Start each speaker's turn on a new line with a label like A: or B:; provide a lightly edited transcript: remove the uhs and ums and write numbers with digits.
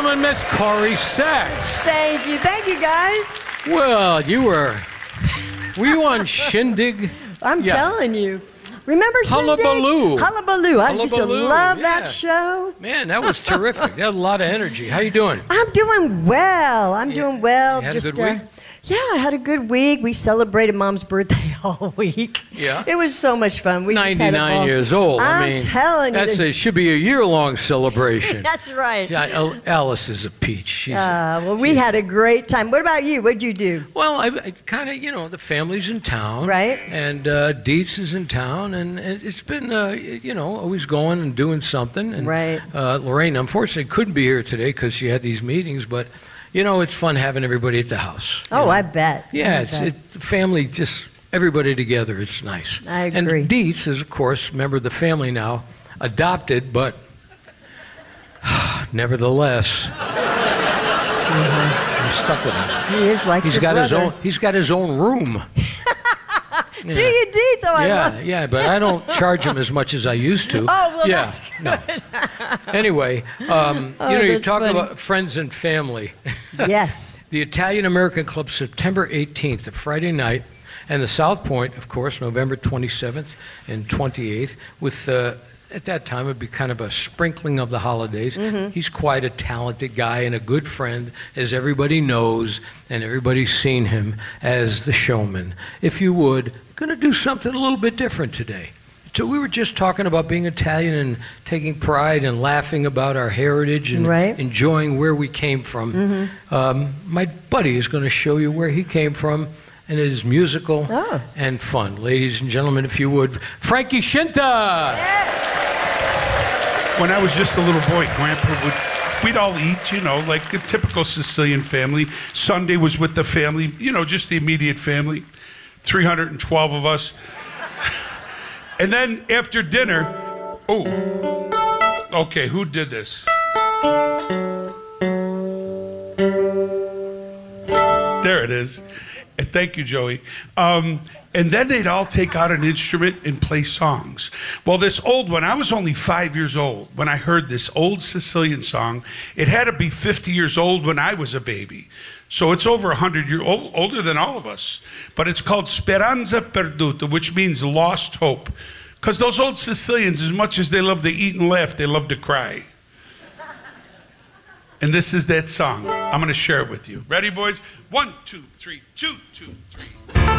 A: gentlemen, Miss Corrie Sachs.
B: Thank you guys.
A: Well, were you on Shindig?
B: I'm telling you. Remember Shindig?
A: Hullabaloo.
B: Hullabaloo. I used to
A: Hullabaloo,
B: love
A: yeah.
B: that show.
A: Man, that was terrific. That had a lot of energy. How you doing?
B: I'm doing well. You
A: had a good week?
B: Yeah, I had a good week. We celebrated Mom's birthday all week.
A: Yeah.
B: It was so much fun. We just had a
A: 99
B: ball.
A: years old.
B: I'm telling you.
A: It should be a year-long celebration.
B: That's right.
A: Yeah, Alice is a peach. She's
B: we had a great time. What about you? What'd you do?
A: Well, I kind of, the family's in town.
B: Right.
A: And Dietz is in town, and it's been, always going and doing something. And,
B: right.
A: Lorraine, unfortunately, couldn't be here today because she had these meetings, but, it's fun having everybody at the house.
B: Oh, I bet.
A: Yeah, the family, just everybody together. It's nice.
B: I agree.
A: And Dietz is, of course, a member of the family now, adopted, but nevertheless, I'm stuck with him.
B: He is like
A: He's
B: your
A: got
B: brother.
A: He's got his own room. Yeah.
B: Do you, Dietz? Oh, I love it.
A: Yeah, but I don't charge him as much as I used to.
B: Oh, well,
A: yeah,
B: that's good.
A: No. Anyway, you
B: that's
A: talk
B: funny.
A: about friends and family.
B: Yes.
A: The Italian American Club, September 18th, a Friday night, and the South Point, of course, November 27th and 28th, with at that time, it'd be kind of a sprinkling of the holidays.
B: Mm-hmm.
A: He's quite a talented guy and a good friend, as everybody knows, and everybody's seen him as the showman. If you would, going to do something a little bit different today. So we were just talking about being Italian and taking pride and laughing about our heritage and enjoying where we came from. Mm-hmm. My buddy is going to show you where he came from, and it is musical and fun. Ladies and gentlemen, if you would, Frankie Scinta!
C: When I was just a little boy, Grandpa we'd all eat, like the typical Sicilian family. Sunday was with the family, just the immediate family, 312 of us. And then after dinner, okay, who did this? There it is. And thank you, Joey. And then they'd all take out an instrument and play songs. Well, this old one, I was only 5 years old when I heard this old Sicilian song. It had to be 50 years old when I was a baby. So it's over 100 years old, older than all of us. But it's called Speranza Perduta, which means lost hope. Because those old Sicilians, as much as they love to eat and laugh, they love to cry. And this is that song. I'm going to share it with you. Ready, boys? 1, 2, 3, 2, 2, 3.